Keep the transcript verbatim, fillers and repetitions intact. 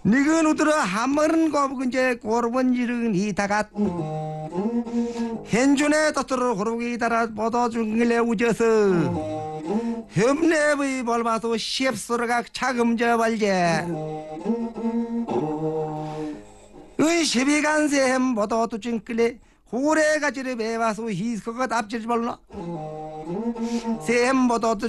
니근 우들어 한번은 거북은제 고르본 지르근 이다가 현준에 떠들어 고르기 따라 뻗어준길래 우져서 협내의 벌마도 시앱소리가 차금져 발제 의 십이간세 햄 뻗어 두증길래 호래가지를 매와서 희석가 답질 벌러 세햄 뻗어 두